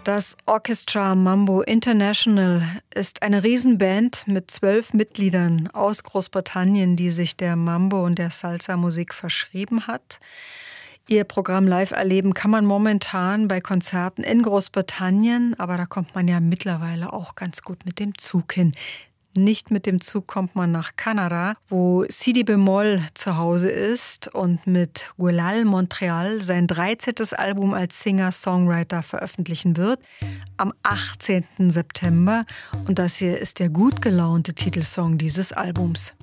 Das Orchestra Mambo International ist eine Riesenband mit 12 Mitgliedern aus Großbritannien, die sich der Mambo- und der Salsa-Musik verschrieben hat. Ihr Programm live erleben kann man momentan bei Konzerten in Großbritannien, aber da kommt man ja mittlerweile auch ganz gut mit dem Zug hin. Nicht mit dem Zug kommt man nach Kanada, wo Sidi Bemol zu Hause ist und mit Guelal Montreal sein 13. Album als Singer-Songwriter veröffentlichen wird, am 18. September. Und das hier ist der gut gelaunte Titelsong dieses Albums.